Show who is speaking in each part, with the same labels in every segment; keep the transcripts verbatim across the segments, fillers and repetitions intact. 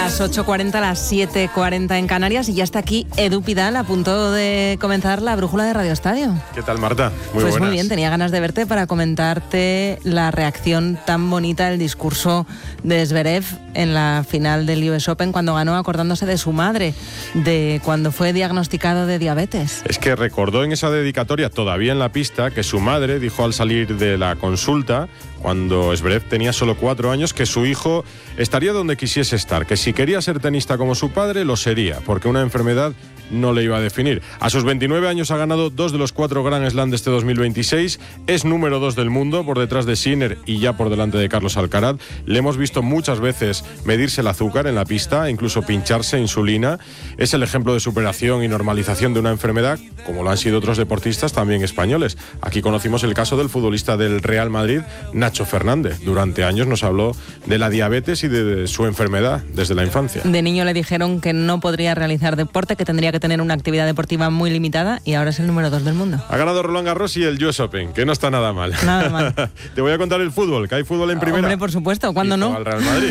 Speaker 1: Las ocho cuarenta, las siete cuarenta en Canarias y ya está aquí Edu Pidal a punto de comenzar la brújula de Radio Estadio.
Speaker 2: ¿Qué tal, Marta? Muy
Speaker 1: pues
Speaker 2: buenas.
Speaker 1: Muy bien, tenía ganas de verte para comentarte la reacción tan bonita del discurso de Zverev en la final del U S Open cuando ganó, acordándose de su madre, de cuando fue diagnosticado de diabetes.
Speaker 2: Es que recordó en esa dedicatoria, todavía en la pista, que su madre dijo al salir de la consulta, cuando Zverev tenía solo cuatro años, que su hijo estaría donde quisiese estar, que si quería ser tenista como su padre, lo sería, porque una enfermedad no le iba a definir. A sus veintinueve años ha ganado dos de los cuatro Grand Slam de este dos mil veintiséis, es número dos del mundo, por detrás de Sinner y ya por delante de Carlos Alcaraz. Le hemos visto muchas veces medirse el azúcar en la pista, incluso pincharse insulina. Es el ejemplo de superación y normalización de una enfermedad, como lo han sido otros deportistas también españoles. Aquí conocimos el caso del futbolista del Real Madrid, Nacho Fernández. Durante años nos habló de la diabetes y de su enfermedad desde la infancia.
Speaker 1: De niño le dijeron que no podría realizar deporte, que tendría que tener una actividad deportiva muy limitada y ahora es el número dos del mundo.
Speaker 2: Ha ganado Roland Garros y el U S Open, que no está nada mal.
Speaker 1: Nada mal.
Speaker 2: Te voy a contar el fútbol, que hay fútbol en primera.
Speaker 1: Hombre, por supuesto, ¿cuándo no?
Speaker 2: Al Real Madrid.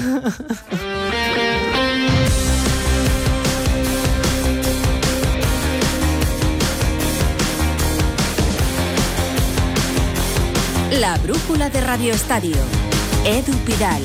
Speaker 3: La brújula de Radio Estadio. Edu Pidal.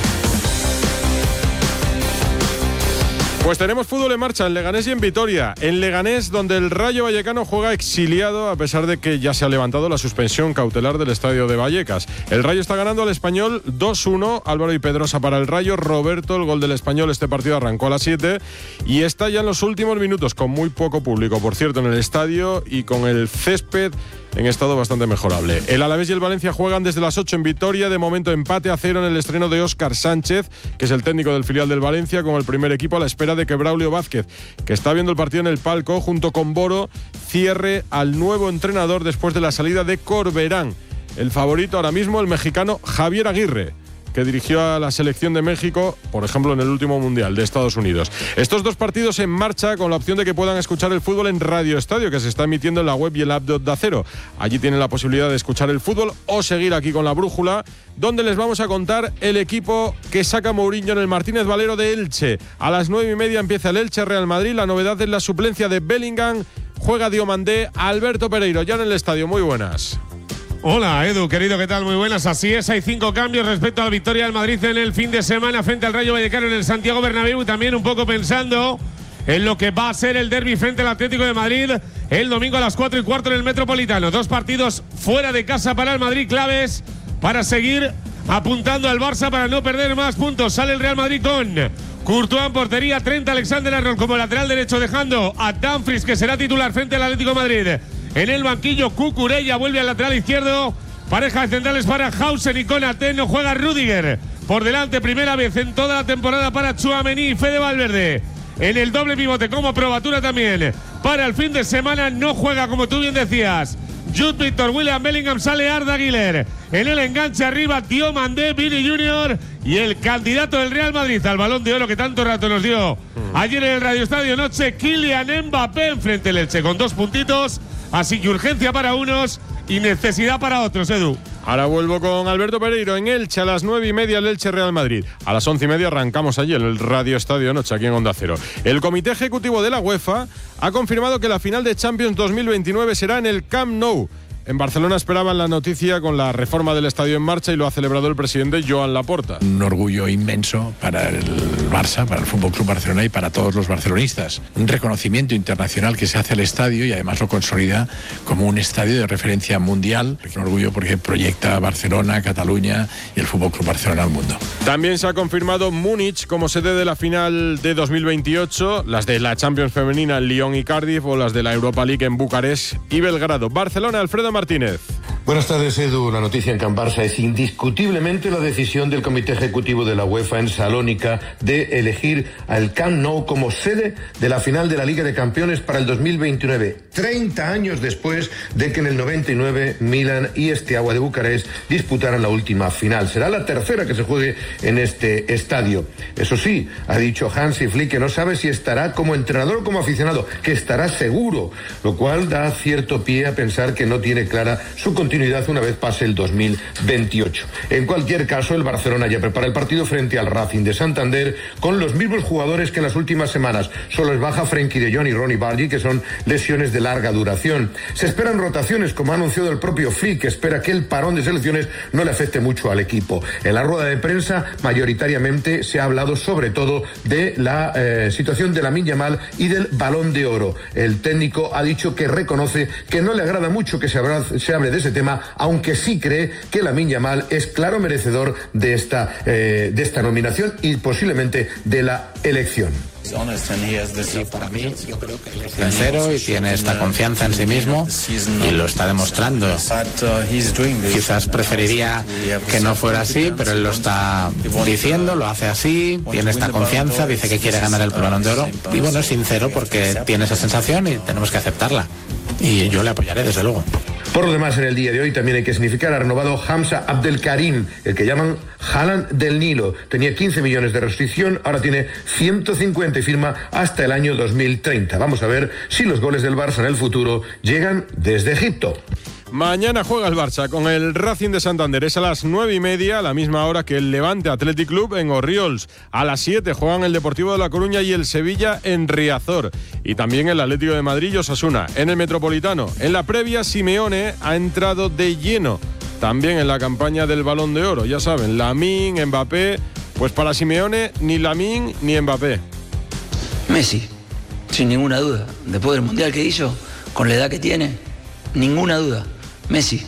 Speaker 2: Pues tenemos fútbol en marcha en Leganés y en Vitoria. En Leganés, donde el Rayo Vallecano juega exiliado a pesar de que ya se ha levantado la suspensión cautelar del estadio de Vallecas. El Rayo está ganando al Español dos uno. Álvaro y Pedrosa para el Rayo. Roberto, el gol del Español. Este partido arrancó a las siete y está ya en los últimos minutos con muy poco público, por cierto, en el estadio y con el césped en estado bastante mejorable. El Alavés y el Valencia juegan desde las ocho en Vitoria. De momento empate a cero en el estreno de Óscar Sánchez, que es el técnico del filial del Valencia, con el primer equipo a la espera de que Braulio Vázquez, que está viendo el partido en el palco junto con Boro, cierre al nuevo entrenador después de la salida de Corberán. El favorito ahora mismo, el mexicano Javier Aguirre, que dirigió a la selección de México, por ejemplo, en el último Mundial de Estados Unidos. Estos dos partidos en marcha con la opción de que puedan escuchar el fútbol en Radio Estadio, que se está emitiendo en la web y el app de Onda Cero. Allí tienen la posibilidad de escuchar el fútbol o seguir aquí con la brújula, donde les vamos a contar el equipo que saca Mourinho en el Martínez Valero de Elche. A las nueve y media empieza el Elche Real Madrid. La novedad es la suplencia de Bellingham. Juega Diomandé. Alberto Pereiro, ya en el estadio. Muy buenas.
Speaker 4: Hola Edu, querido, ¿qué tal? Muy buenas. Así es, hay cinco cambios respecto a la victoria del Madrid en el fin de semana frente al Rayo Vallecano en el Santiago Bernabéu, y también un poco pensando en lo que va a ser el derbi frente al Atlético de Madrid el domingo a las cuatro y cuarto en el Metropolitano. Dos partidos fuera de casa para el Madrid, claves para seguir apuntando al Barça para no perder más puntos. Sale el Real Madrid con Courtois en portería, Trent Alexander-Arnold como lateral derecho, dejando a Dumfries, que será titular frente al Atlético de Madrid. En el banquillo, Cucurella vuelve al lateral izquierdo. Pareja de centrales para Hausen y Konaté. No juega Rüdiger. Por delante, primera vez en toda la temporada para Tchouaméni y Fede Valverde. En el doble pivote como probatura también. Para el fin de semana no juega, como tú bien decías, Jude Victor, William Bellingham, sale Arda Güler. En el enganche arriba, Diomandé, Vini Junior y el candidato del Real Madrid al Balón de Oro que tanto rato nos dio ayer en el Radio Estadio Noche, Kylian Mbappé, enfrente del Elche con dos puntitos. Así que urgencia para unos y necesidad para otros, Edu.
Speaker 2: Ahora vuelvo con Alberto Pereiro en Elche a las nueve y media, el Elche Real Madrid. A las once y media arrancamos allí en el Radio Estadio Noche, aquí en Onda Cero. El Comité Ejecutivo de la UEFA ha confirmado que la final de Champions dos mil veintinueve será en el Camp Nou. En Barcelona esperaban la noticia con la reforma del estadio en marcha y lo ha celebrado el presidente Joan Laporta.
Speaker 5: Un orgullo inmenso para el Barça, para el F C Barcelona y para todos los barcelonistas. Un reconocimiento internacional que se hace al estadio y además lo consolida como un estadio de referencia mundial. Un orgullo porque proyecta Barcelona, Cataluña y el F C Barcelona al mundo.
Speaker 2: También se ha confirmado Múnich como sede de la final de dos mil veintiocho, las de la Champions femenina en Lyon y Cardiff o las de la Europa League en Bucarest y Belgrado. Barcelona, Alfredo Martínez.
Speaker 6: Buenas tardes, Edu. La noticia en Can Barça es indiscutiblemente la decisión del Comité Ejecutivo de la UEFA en Salónica de elegir al Camp Nou como sede de la final de la Liga de Campeones para el dos mil veintinueve, treinta años después de que en el noventa y nueve Milan y Steaua de Bucarest disputaran la última final. Será la tercera que se juegue en este estadio. Eso sí, ha dicho Hansi Flick que no sabe si estará como entrenador o como aficionado, que estará seguro, lo cual da cierto pie a pensar que no tiene clara su continuidad continuidad una vez pase el dos mil veintiocho. En cualquier caso, el Barcelona ya prepara el partido frente al Racing de Santander con los mismos jugadores que en las últimas semanas. Solo es baja Frenkie de Jong y Ronnie Bargi, que son lesiones de larga duración. Se esperan rotaciones, como ha anunciado el propio Flick, que espera que el parón de selecciones no le afecte mucho al equipo. En la rueda de prensa, mayoritariamente se ha hablado sobre todo de la eh, situación de Lamine Yamal y del Balón de Oro. El técnico ha dicho que reconoce que no le agrada mucho que se, abra, se hable de ese tema, aunque sí cree que Lamine Yamal es claro merecedor de esta, eh, de esta nominación y posiblemente de la elección.
Speaker 7: Sí, para mí, yo creo que es sincero y tiene esta confianza en sí mismo y lo está demostrando. Quizás preferiría que no fuera así, pero él lo está diciendo, lo hace así, tiene esta confianza, dice que quiere ganar el Balón de Oro y bueno, es sincero porque tiene esa sensación y tenemos que aceptarla. Y yo le apoyaré, desde luego.
Speaker 6: Por lo demás, en el día de hoy también hay que significar, ha renovado Hamza Abdelkarim, el que llaman Haaland del Nilo. Tenía quince millones de restricción, ahora tiene ciento cincuenta y firma hasta el año dos mil treinta. Vamos a ver si los goles del Barça en el futuro llegan desde Egipto.
Speaker 2: Mañana juega el Barça con el Racing de Santander. Es a las nueve y media, a la misma hora que el Levante Athletic Club en Orriols. A las siete juegan el Deportivo de La Coruña y el Sevilla en Riazor. Y también el Atlético de Madrid y Osasuna en el Metropolitano. En la previa, Simeone ha entrado de lleno también en la campaña del Balón de Oro. Ya saben, Lamine, Mbappé. Pues para Simeone, ni Lamine ni Mbappé.
Speaker 8: Messi, sin ninguna duda. Después del Mundial que hizo, con la edad que tiene, ninguna duda. Messi.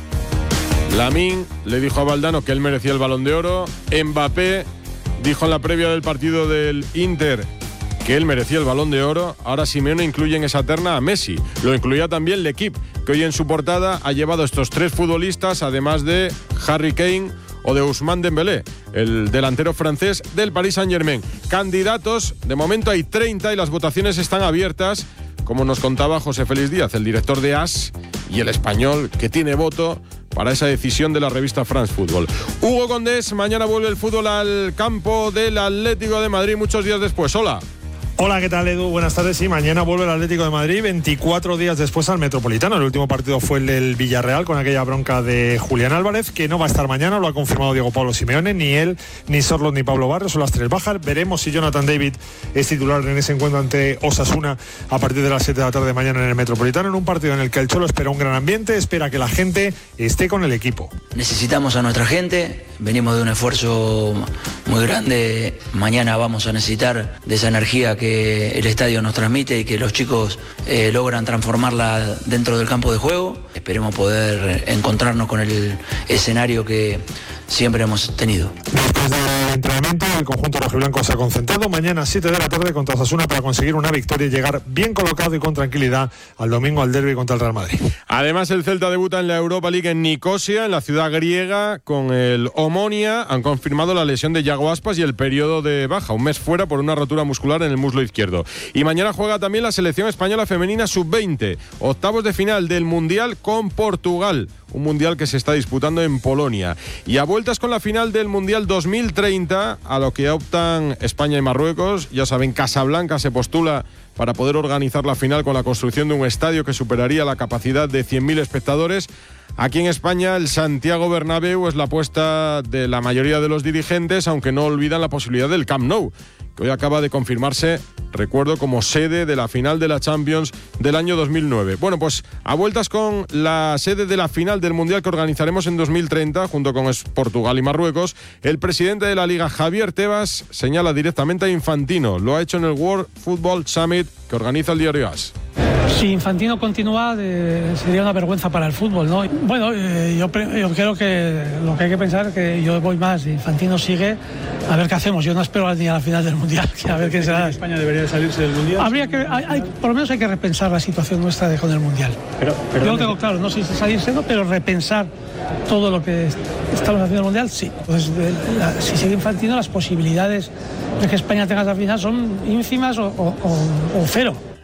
Speaker 2: Lamine le dijo a Valdano que él merecía el Balón de Oro. Mbappé dijo en la previa del partido del Inter que él merecía el Balón de Oro. Ahora Simeone incluye en esa terna a Messi. Lo incluía también L'Équipe, que hoy en su portada ha llevado estos tres futbolistas, además de Harry Kane o de Ousmane Dembélé, el delantero francés del Paris Saint-Germain. Candidatos, de momento hay treinta y las votaciones están abiertas, como nos contaba José Félix Díaz, el director de A S y el español que tiene voto para esa decisión de la revista France Football. Hugo Condés, mañana vuelve el fútbol al campo del Atlético de Madrid muchos días después. Hola.
Speaker 9: Hola, ¿qué tal, Edu? Buenas tardes. Sí, mañana vuelve el Atlético de Madrid, veinticuatro días después al Metropolitano. El último partido fue el del Villarreal, con aquella bronca de Julián Álvarez, que no va a estar mañana, lo ha confirmado Diego Pablo Simeone. Ni él, ni Sorloth, ni Pablo Barrios son las tres bajas. Veremos si Jonathan David es titular en ese encuentro ante Osasuna a partir de las siete de la tarde mañana en el Metropolitano, en un partido en el que el Cholo espera un gran ambiente, espera que la gente esté con el equipo.
Speaker 8: Necesitamos a nuestra gente, venimos de un esfuerzo muy grande. Mañana vamos a necesitar de esa energía que el estadio nos transmite y que los chicos eh, logran transformarla dentro del campo de juego. Esperemos poder encontrarnos con el escenario que siempre hemos tenido.
Speaker 9: Después del entrenamiento, el conjunto rojiblanco se ha concentrado mañana a siete de la tarde contra Osasuna para conseguir una victoria y llegar bien colocado y con tranquilidad al domingo al derbi contra el Real Madrid.
Speaker 2: Además, el Celta debuta en la Europa League en Nicosia, en la ciudad griega, con el Omonia. Han confirmado la lesión de Yago Aspas y el periodo de baja, un mes fuera por una rotura muscular en el muslo izquierdo. Y mañana juega también la selección española femenina sub veinte, octavos de final del Mundial con Portugal. Un mundial que se está disputando en Polonia. Y a vueltas con la final del Mundial dos mil treinta, a lo que optan España y Marruecos. Ya saben, Casablanca se postula para poder organizar la final con la construcción de un estadio que superaría la capacidad de cien mil espectadores. Aquí en España, el Santiago Bernabéu es la apuesta de la mayoría de los dirigentes, aunque no olvidan la posibilidad del Camp Nou, que hoy acaba de confirmarse, recuerdo, como sede de la final de la Champions del año dos mil nueve. Bueno, pues a vueltas con la sede de la final del Mundial que organizaremos en dos mil treinta, junto con Portugal y Marruecos, el presidente de la Liga, Javier Tebas, señala directamente a Infantino. Lo ha hecho en el World Football Summit que organiza el diario A S.
Speaker 10: Si Infantino continúa, eh, sería una vergüenza para el fútbol, ¿no? Bueno, eh, yo, yo creo que lo que hay que pensar es que yo voy más, Infantino sigue, a ver qué hacemos. Yo no espero ni a la final del Mundial, que a ver qué será.
Speaker 11: ¿España debería salirse del Mundial?
Speaker 10: Habría que, hay, hay, por lo menos hay que repensar la situación nuestra de, con el Mundial. Pero, yo lo tengo claro, no sé si salirse, no, pero repensar todo lo que estamos haciendo en el Mundial, sí. Pues la, si sigue Infantino, las posibilidades de que España tenga esa final son ínfimas o, o, o, o cero.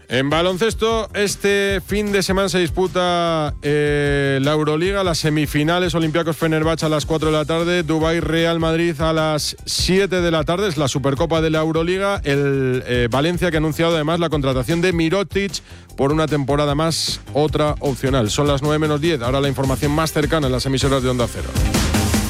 Speaker 2: En baloncesto, este fin de semana se disputa eh, la Euroliga, las semifinales, Olympiacos Fenerbahce a las cuatro de la tarde, Dubái Real Madrid a las siete de la tarde, es la Supercopa de la Euroliga, el eh, Valencia que ha anunciado además la contratación de Mirotic por una temporada más, otra opcional. Son las nueve menos diez, ahora la información más cercana en las emisoras de Onda Cero.